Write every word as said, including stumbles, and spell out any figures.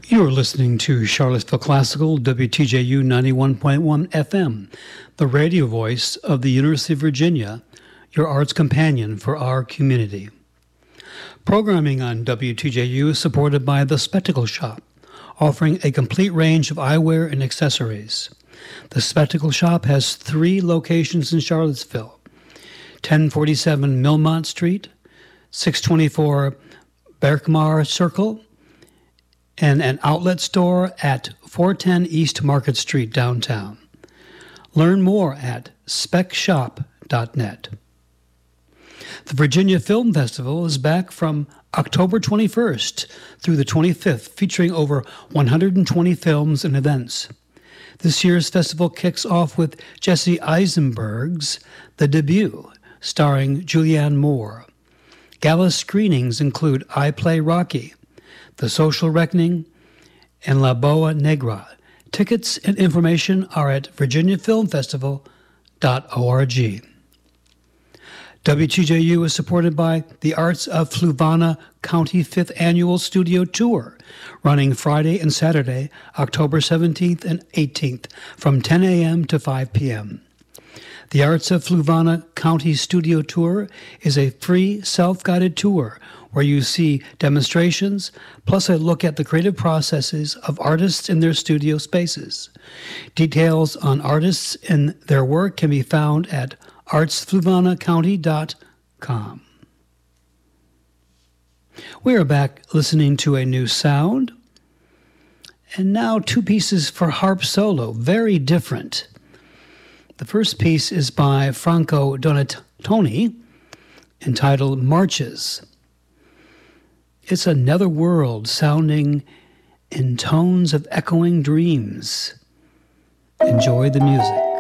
You're listening to Charlottesville Classical, W T J U ninety-one point one F M, the radio voice of the University of Virginia, your arts companion for our community. Programming on W T J U is supported by The Spectacle Shop, offering a complete range of eyewear and accessories. The Spectacle Shop has three locations in Charlottesville: ten forty-seven Millmont Street, six twenty-four Berkmar Circle, and an outlet store at four ten East Market Street downtown. Learn more at spec shop dot net. The Virginia Film Festival is back from October twenty-first through the twenty-fifth, featuring over one hundred twenty films and events. This year's festival kicks off with Jesse Eisenberg's The Debut, starring Julianne Moore. Gala screenings include I Play Rocky, The Social Reckoning, and La Boa Negra. Tickets and information are at virginia film festival dot org. W T J U is supported by the Arts of Fluvanna County fifth Annual Studio Tour, running Friday and Saturday, October seventeenth and eighteenth, from ten a.m. to five p.m. The Arts of Fluvanna County Studio Tour is a free, self-guided tour where you see demonstrations, plus a look at the creative processes of artists in their studio spaces. Details on artists and their work can be found at arts fluvanna county dot com. We are back listening to a new sound, and now two pieces for harp solo, very different. The first piece is by Franco Donatoni, entitled Marches. It's a netherworld sounding in tones of echoing dreams. Enjoy the music.